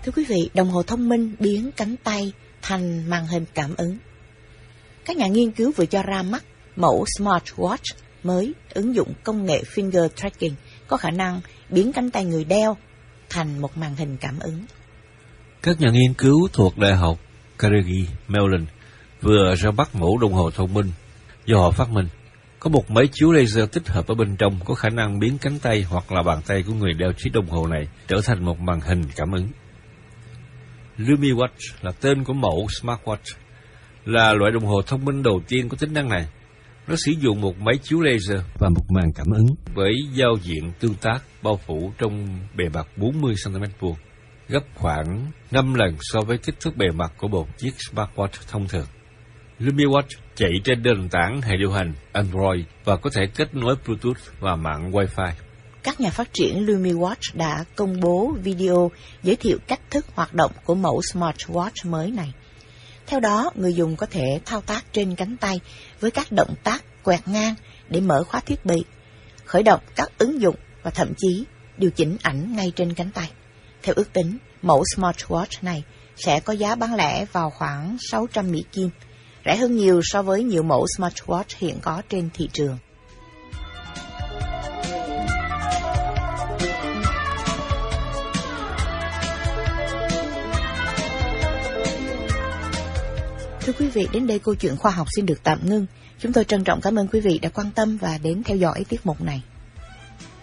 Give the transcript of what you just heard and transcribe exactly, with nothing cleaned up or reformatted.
Thưa quý vị, đồng hồ thông minh biến cánh tay thành màn hình cảm ứng. Các nhà nghiên cứu vừa cho ra mắt mẫu smartwatch mới ứng dụng công nghệ finger tracking có khả năng biến cánh tay người đeo thành một màn hình cảm ứng. Các nhà nghiên cứu thuộc Đại học Carnegie Mellon vừa ra mắt mẫu đồng hồ thông minh do họ phát minh. Có một máy chiếu laser tích hợp ở bên trong có khả năng biến cánh tay hoặc là bàn tay của người đeo chiếc đồng hồ này trở thành một màn hình cảm ứng. LumiWatch là tên của mẫu smartwatch, là loại đồng hồ thông minh đầu tiên có tính năng này. Nó sử dụng một máy chiếu laser và một màn cảm ứng với giao diện tương tác bao phủ trong bề mặt bốn mươi xăng ti mét vuông, gấp khoảng năm lần so với kích thước bề mặt của một chiếc smartwatch thông thường. LumiWatch chạy trên nền tảng hệ điều hành Android và có thể kết nối Bluetooth và mạng Wi-Fi. Các nhà phát triển LumiWatch đã công bố video giới thiệu cách thức hoạt động của mẫu smartwatch mới này. Theo đó, người dùng có thể thao tác trên cánh tay với các động tác quẹt ngang để mở khóa thiết bị, khởi động các ứng dụng và thậm chí điều chỉnh ảnh ngay trên cánh tay. Theo ước tính, mẫu smartwatch này sẽ có giá bán lẻ vào khoảng sáu trăm Mỹ Kim, rẻ hơn nhiều so với nhiều mẫu smartwatch hiện có trên thị trường. Thưa quý vị, đến đây câu chuyện khoa học xin được tạm ngưng. Chúng tôi trân trọng cảm ơn quý vị đã quan tâm và đến theo dõi tiết mục này.